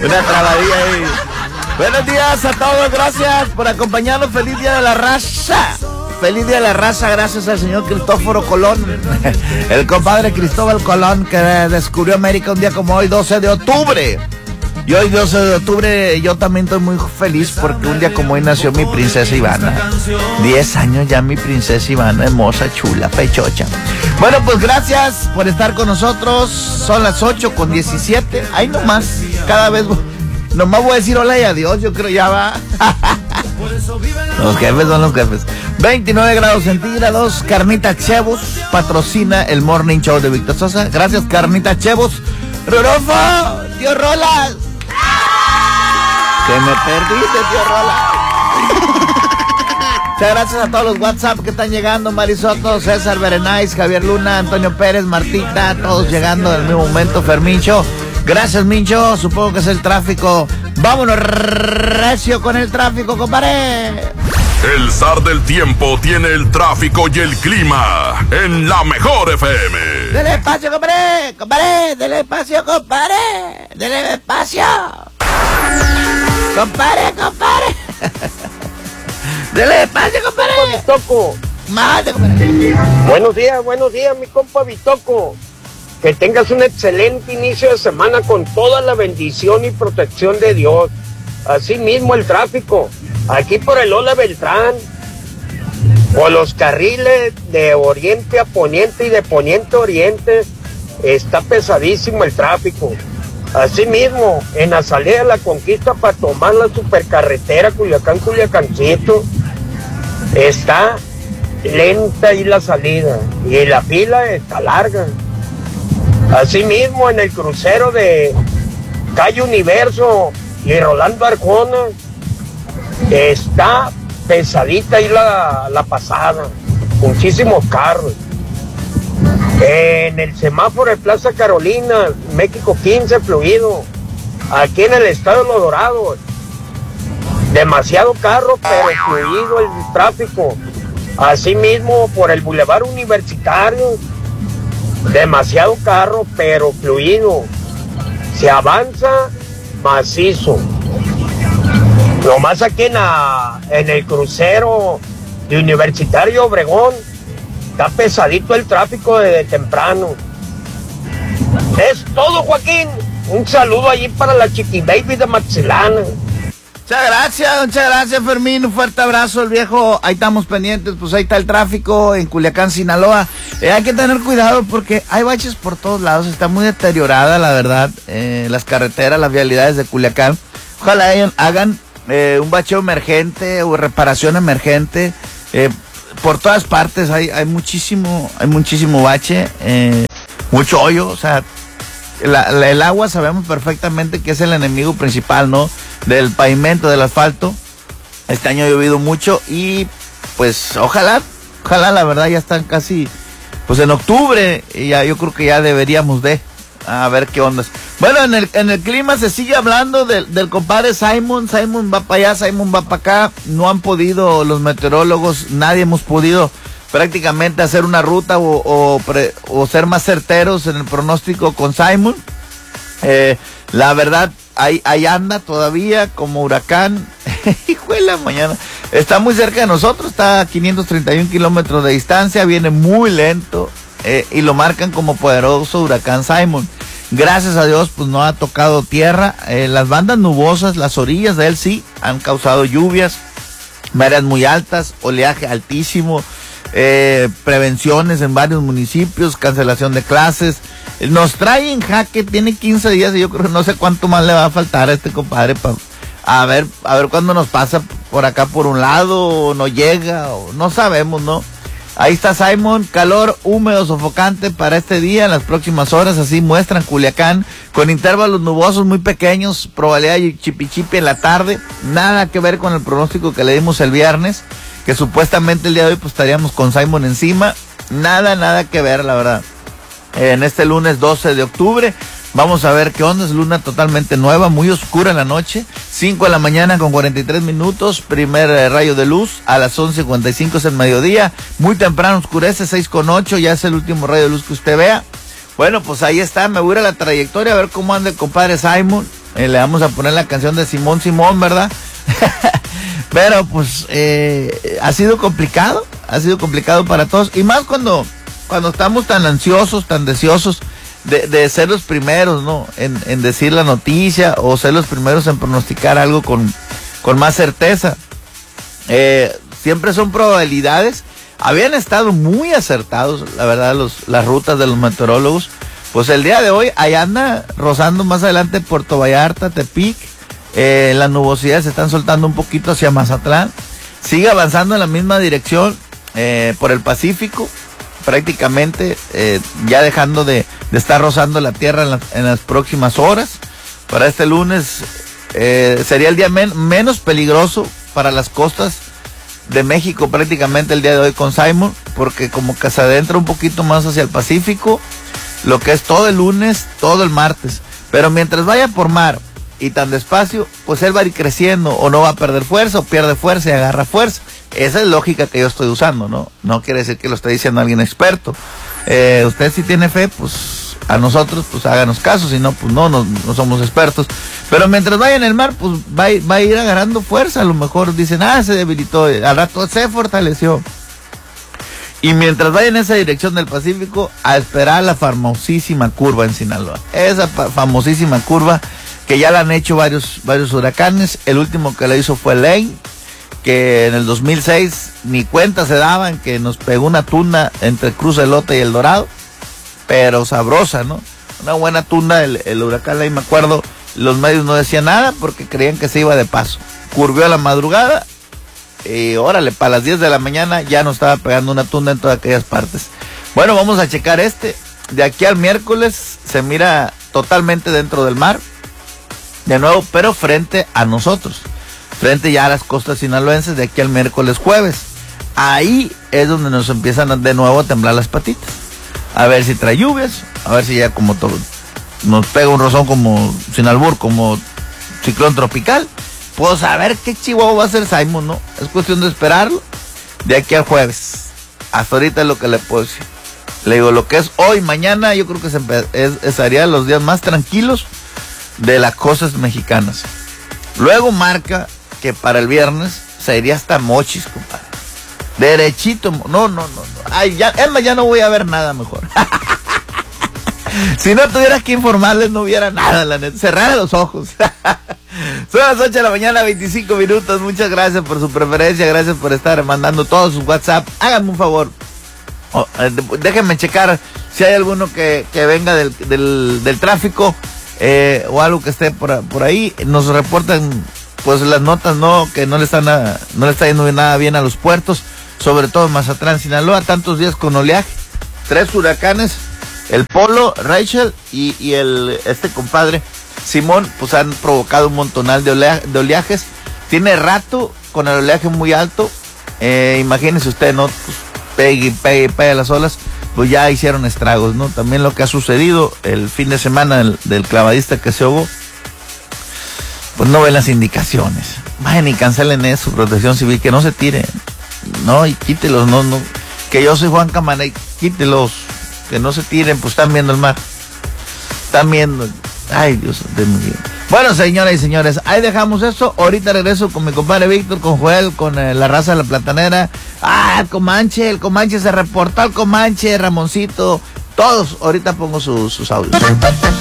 Una trabadilla ahí. Buenos días a todos, gracias por acompañarnos. Feliz Día de la Raza. Feliz Día de la Raza, gracias al señor Cristóforo Colón, el compadre Cristóbal Colón, que descubrió América un día como hoy, 12 de octubre. Y hoy, 12 de octubre, yo también estoy muy feliz porque un día como hoy nació mi princesa Ivana. 10 años ya mi princesa Ivana, hermosa, chula, pechocha. Bueno, pues gracias por estar con nosotros. Son las 8:17. Ahí nomás, cada vez, nomás voy a decir hola y adiós, yo creo ya va. Los jefes son los jefes. 29 grados centígrados. Carnita Chevos patrocina el Morning Show de Víctor Sosa. Gracias, Carnita Chevos. Rodolfo, tío Rolas. Que me perdiste, tío Rolas. Muchas gracias a todos los WhatsApp que están llegando. Marisoto, César Berenais, Javier Luna, Antonio Pérez, Martita, todos llegando en el mismo momento. Fermincho, gracias, Mincho. Supongo que es el tráfico. Vámonos recio con el tráfico, compadre. El zar del tiempo tiene el tráfico y el clima en la mejor FM. Dele espacio, compadre. Compadre, dele espacio, compadre. Dele espacio. Compadre. Dele espacio, compadre. Vitoco. Mate, compadre. Buenos días, mi compa Vitoco. Que tengas un excelente inicio de semana con toda la bendición y protección de Dios. Así mismo el tráfico. Aquí por el Ola Beltrán, por los carriles de oriente a poniente y de poniente a oriente, está pesadísimo el tráfico. Asimismo, en la salida de la Conquista para tomar la supercarretera Culiacán-Culiacancito, está lenta ahí la salida y la fila está larga. Asimismo, en el crucero de Calle Universo y Rolando Arjona, está pesadita ahí la pasada, muchísimos carros. En el semáforo de Plaza Carolina, México 15, fluido. Aquí en el estado de Los Dorados, demasiado carro, pero fluido el tráfico. Asimismo, por el Boulevard Universitario, demasiado carro, pero fluido. Se avanza macizo. Nomás aquí en el crucero de Universitario Obregón está pesadito el tráfico desde temprano. Es todo, Joaquín. Un saludo allí para la Chiqui Baby de Maxilana. Muchas gracias, Fermín. Un fuerte abrazo, el viejo. Ahí estamos pendientes, pues ahí está el tráfico en Culiacán, Sinaloa. Hay que tener cuidado porque hay baches por todos lados. Está muy deteriorada, la verdad, las carreteras, las vialidades de Culiacán. Ojalá hagan un bacheo emergente o reparación emergente. Por todas partes hay muchísimo bache, mucho hoyo. O sea, el agua sabemos perfectamente que es el enemigo principal, ¿no? Del pavimento, del asfalto. Este año ha llovido mucho y pues ojalá la verdad ya están casi pues en octubre y ya yo creo que ya deberíamos de a ver qué onda. Bueno, en el clima se sigue hablando del compadre Simon va para allá, Simon va para acá. No han podido los meteorólogos, nadie hemos podido prácticamente hacer una ruta o ser más certeros en el pronóstico con Simon. La verdad, ahí anda todavía como huracán. Hijo de la mañana. Está muy cerca de nosotros, está a 531 kilómetros de distancia, viene muy lento y lo marcan como poderoso huracán Simon. Gracias a Dios, pues no ha tocado tierra. Las bandas nubosas, las orillas de él sí han causado lluvias, mareas muy altas, oleaje altísimo, prevenciones en varios municipios, cancelación de clases. Nos trae en jaque, tiene 15 días y yo creo que no sé cuánto más le va a faltar a este compadre a ver cuándo nos pasa por acá por un lado o no llega o no sabemos, ¿no? Ahí está Simon, calor húmedo, sofocante para este día, en las próximas horas, así muestran Culiacán, con intervalos nubosos muy pequeños, probabilidad de chipi-chipi en la tarde, nada que ver con el pronóstico que le dimos el viernes, que supuestamente el día de hoy pues estaríamos con Simon encima, nada que ver, la verdad. En este lunes 12 de octubre, vamos a ver qué onda, es luna totalmente nueva, muy oscura en la noche, 5 de la mañana con 43 minutos, primer rayo de luz, a las 11:55 es el mediodía, muy temprano oscurece, 6:08, ya es el último rayo de luz que usted vea. Bueno, pues ahí está, me voy a ir a la trayectoria a ver cómo anda el compadre Simon, le vamos a poner la canción de Simón Simón, ¿verdad? Pero pues ha sido complicado para todos, y más cuando estamos tan ansiosos, tan deseosos de ser los primeros, ¿no? En decir la noticia, o ser los primeros en pronosticar algo con más certeza. Siempre son probabilidades. Habían estado muy acertados, la verdad, las rutas de los meteorólogos. Pues el día de hoy, ahí anda rozando más adelante Puerto Vallarta, Tepic. Las nubosidades se están soltando un poquito hacia Mazatlán. Sigue avanzando en la misma dirección por el Pacífico, prácticamente ya dejando de estar rozando la tierra en las próximas horas. Para este lunes sería el día menos peligroso para las costas de México, prácticamente el día de hoy con Simon, porque como que se adentra un poquito más hacia el Pacífico, lo que es todo el lunes, todo el martes. Pero mientras vaya por mar y tan despacio, pues él va a ir creciendo, o no va a perder fuerza, o pierde fuerza y agarra fuerza. Esa es lógica que yo estoy usando, ¿no? No quiere decir que lo esté diciendo alguien experto. Usted si tiene fe, pues a nosotros, pues háganos caso, si no, pues no somos expertos. Pero mientras vaya en el mar, pues va a ir agarrando fuerza. A lo mejor dicen, se debilitó, al rato se fortaleció. Y mientras vaya en esa dirección del Pacífico, a esperar la famosísima curva en Sinaloa. Esa famosísima curva que ya la han hecho varios huracanes. El último que la hizo fue Lane, que en el 2006 ni cuenta se daban, que nos pegó una tunda entre Cruz Elote y El Dorado, pero sabrosa, ¿no? Una buena tunda, el huracán Lane, me acuerdo, los medios no decían nada porque creían que se iba de paso. Curvió a la madrugada y órale, para las 10 de la mañana ya nos estaba pegando una tunda en todas aquellas partes. Bueno, vamos a checar de aquí al miércoles se mira totalmente dentro del mar, de nuevo, pero frente a nosotros, frente ya a las costas sinaloenses, de aquí al miércoles jueves. Ahí es donde nos empiezan de nuevo a temblar las patitas. A ver si trae lluvias, a ver si ya como todo nos pega un rozón como, sin albur, como ciclón tropical. Pues a ver qué chihuahua va a hacer Simon, ¿no? Es cuestión de esperarlo de aquí al jueves. Hasta ahorita es lo que le puedo decir. Le digo, lo que es hoy, mañana, yo creo que estaría los días más tranquilos de las costas mexicanas. Luego marca que para el viernes se iría hasta Mochis, compadre. Derechito, no. Ay, ya no voy a ver nada mejor. Si no tuvieras que informarles, no hubiera nada, la neta. Cerrar los ojos. Son las 8 de la mañana, 25 minutos. Muchas gracias por su preferencia. Gracias por estar mandando todos sus WhatsApp. Háganme un favor. Déjenme checar si hay alguno que venga del tráfico o algo que esté por ahí. Nos reportan pues las notas, ¿no? Que no le está yendo nada bien a los puertos, sobre todo en Mazatlán, Sinaloa. Tantos días con oleaje. 3 huracanes. El Polo, Rachel y este compadre Simón, pues han provocado un montonal de oleajes. Tiene rato con el oleaje muy alto. Imagínense usted, ¿no? Pues pegue las olas, pues ya hicieron estragos, ¿no? También lo que ha sucedido el fin de semana del clavadista que se ahogó, pues no ven las indicaciones. Vayan y cancelen eso, Protección Civil, que no se tiren, no, y quítelos, no, que yo soy Juan Camaney, quítelos, que no se tiren, pues están viendo el mar, están viendo, ay Dios de mi vida. Bueno, señoras y señores, ahí dejamos eso. Ahorita regreso con mi compadre Víctor, con Joel, con la raza de la platanera. El Comanche se reportó, el Comanche, Ramoncito, todos. Ahorita pongo sus audios.